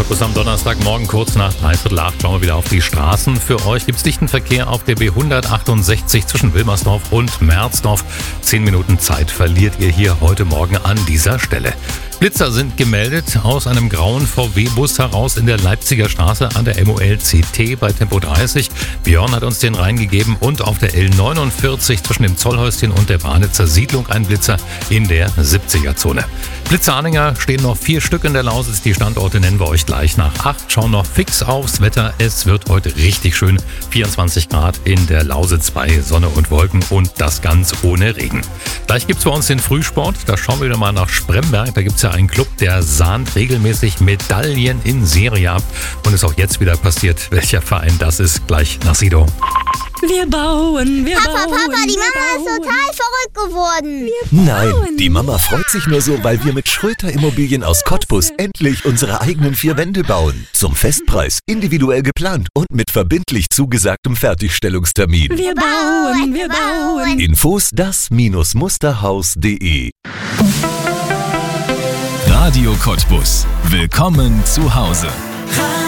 Cottbus am Donnerstagmorgen kurz nach 7:45 schauen wir wieder auf die Straßen. Für euch gibt es dichten Verkehr auf der B168 zwischen Wilmersdorf und Merzdorf. 10 Minuten Zeit verliert ihr hier heute Morgen an dieser Stelle. Blitzer sind gemeldet aus einem grauen VW-Bus heraus in der Leipziger Straße an der MOL-CT bei Tempo 30. Björn hat uns den reingegeben und auf der L49 zwischen dem Zollhäuschen und der Branitzer Siedlung ein Blitzer in der 70er-Zone. Blitzeranhänger stehen noch 4 Stück in der Lausitz. Die Standorte nennen wir euch gleich nach 8. Schauen noch fix aufs Wetter. Es wird heute richtig schön. 24 Grad in der Lausitz bei Sonne und Wolken und das ganz ohne Regen. Gleich gibt's bei uns den Frühsport. Da schauen wir wieder mal nach Spremberg. Da gibt's ja einen Club, der sahnt regelmäßig Medaillen in Serie ab. Und ist auch jetzt wieder passiert. Welcher Verein das ist, gleich nach Sido. Wir bauen. Papa, die Mama ist total verrückt geworden. Nein, die Mama freut sich nur so, weil wir mit Schröter Immobilien aus Cottbus endlich unsere eigenen 4 Wände bauen. Zum Festpreis, individuell geplant und mit verbindlich zugesagtem Fertigstellungstermin. Wir bauen. Infos das-musterhaus.de. Radio Cottbus. Willkommen zu Hause.